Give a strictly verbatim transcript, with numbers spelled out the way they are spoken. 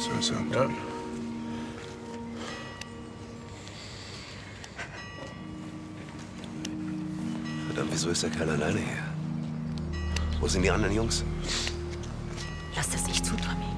So ist er. Ja. Verdammt, wieso ist der Kerl alleine hier? Wo sind die anderen Jungs? Lass das nicht zu, Tommy.